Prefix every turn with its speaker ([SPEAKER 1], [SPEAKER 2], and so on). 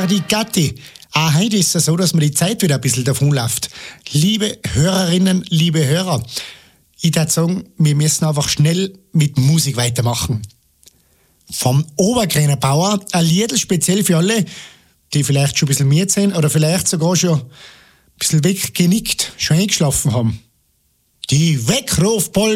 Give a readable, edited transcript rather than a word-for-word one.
[SPEAKER 1] Tardi Gatti. Auch heute ist es so, dass mir die Zeit wieder ein bisschen davonläuft. Liebe Hörerinnen, liebe Hörer, ich würde sagen, wir müssen einfach schnell mit Musik weitermachen. Vom Oberkräner Bauer ein Liedl speziell für alle, die vielleicht schon ein bisschen müde sind oder vielleicht sogar schon ein bisschen weggenickt, schon eingeschlafen haben. Die Weckrufpol